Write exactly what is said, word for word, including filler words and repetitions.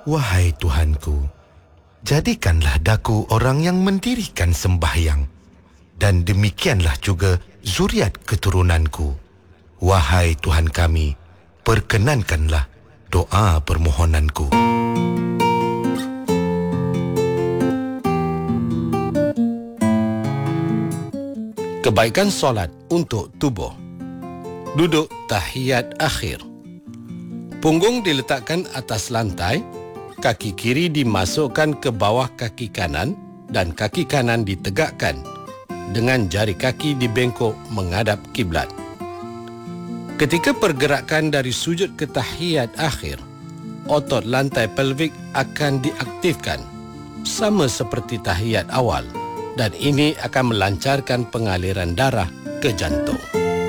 Wahai Tuhanku, jadikanlah daku orang yang mendirikan sembahyang, dan demikianlah juga zuriat keturunanku. Wahai Tuhan kami, perkenankanlah doa permohonanku. Kebaikan solat untuk tubuh. Duduk tahiyat akhir. Punggung diletakkan atas lantai, kaki kiri dimasukkan ke bawah kaki kanan dan kaki kanan ditegakkan dengan jari kaki dibengkok menghadap kiblat. Ketika pergerakan dari sujud ke tahiyat akhir, otot lantai pelvik akan diaktifkan sama seperti tahiyat awal, dan ini akan melancarkan pengaliran darah ke jantung.